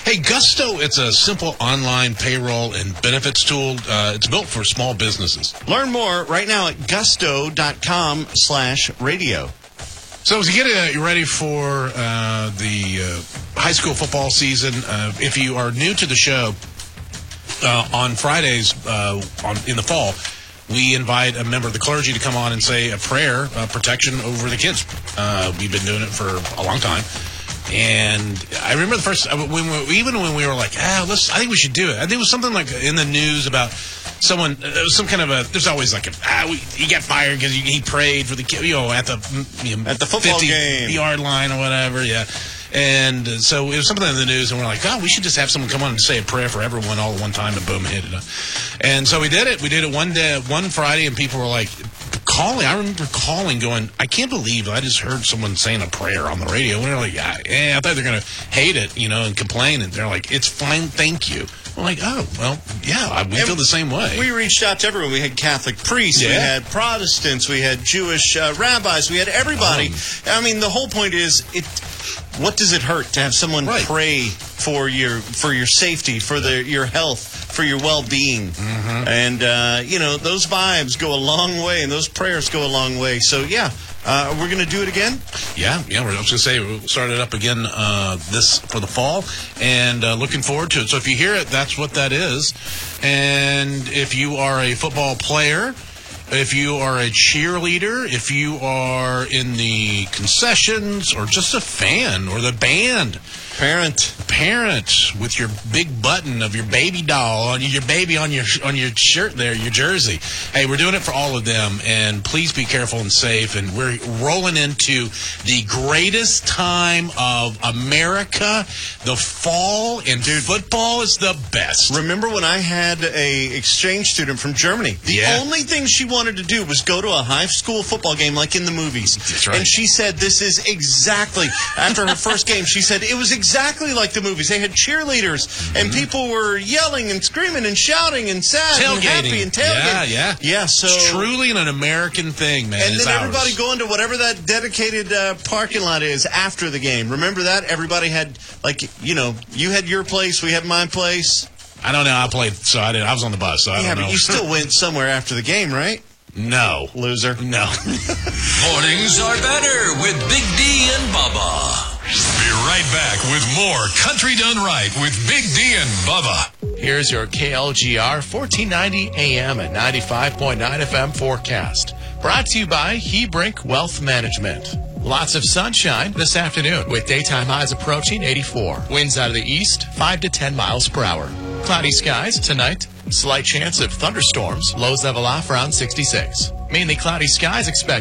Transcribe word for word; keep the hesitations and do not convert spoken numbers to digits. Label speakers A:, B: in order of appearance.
A: Hey, Gusto, it's a simple online payroll and benefits tool. Uh, it's built for small businesses.
B: Learn more right now at gusto.com slash radio.
A: So as you get uh, ready for uh, the uh, high school football season, uh, if you are new to the show, uh, on Fridays uh, on, in the fall, we invite a member of the clergy to come on and say a prayer, uh, protection over the kids. Uh, we've been doing it for a long time. And I remember the first, when we, even when we were like, ah, let's, I think we should do it. I think it was something like in the news about someone, uh, some kind of a, there's always like a, ah, we, he got fired because he, he prayed for the kid, you know, at the, you know,
B: at the football game,
A: fifty-yard line or whatever, yeah. And uh, so it was something in the news, and we're like, oh, we should just have someone come on and say a prayer for everyone all at one time, and boom, hit it up. And so we did it. We did it one day, one Friday, and people were like, calling. I remember calling, going, I can't believe I just heard someone saying a prayer on the radio. And they're like, yeah, yeah I thought they're going to hate it, you know, and complain. And they're like, it's fine, thank you. I'm like, oh, well, yeah, we feel the same way.
B: We reached out to everyone. We had Catholic priests, yeah. We had Protestants, we had Jewish uh, rabbis, we had everybody. Oh. I mean, the whole point is, it. What does it hurt to have someone right. pray for your for your safety, for the, your health, for your well-being? Mm-hmm. And, uh, you know, those vibes go a long way, and those prayers go a long way. So, yeah, uh, we're going to do it again?
A: Yeah, yeah. We're just going to say we'll start it up again uh, this for the fall, and uh, looking forward to it. So if you hear it, that's what that is. And if you are a football player, if you are a cheerleader, if you are in the concessions, or just a fan, or the band.
B: Parent.
A: Parent with your big button of your baby doll, on your baby on your on your shirt there, your jersey. Hey, we're doing it for all of them, and please be careful and safe. And we're rolling into the greatest time of America. The fall, and dude, football is the best.
B: Remember when I had a exchange student from Germany? The
A: yeah.
B: only thing she wanted to do was go to a high school football game like in the movies.
A: That's right.
B: And she said this is exactly, after her first game, she said it was exactly Exactly like the movies. They had cheerleaders, mm-hmm. and people were yelling and screaming and shouting and sad
A: tailgating.
B: and happy and tailgating.
A: Yeah, yeah.
B: Yeah, so
A: it's truly an American thing, man.
B: And
A: it's
B: then
A: ours.
B: everybody going to whatever that dedicated uh, parking lot is after the game. Remember that? Everybody had, like, you know, you had your place, we had my place.
A: I don't know. I played, so I didn't. I was on the bus, so I
B: yeah,
A: don't know.
B: But you still went somewhere after the game, right?
A: No.
B: Loser.
A: No.
C: Mornings are better with Big D and Bubba. Be right back with more Country Done Right with Big D and Bubba.
D: Here's your K L G R fourteen ninety A M and ninety-five point nine F M forecast. Brought to you by Hebrink Wealth Management. Lots of sunshine this afternoon with daytime highs approaching eighty-four. Winds out of the east, five to ten miles per hour. Cloudy skies tonight. Slight chance of thunderstorms. Lows level off around sixty-six. Mainly cloudy skies expected.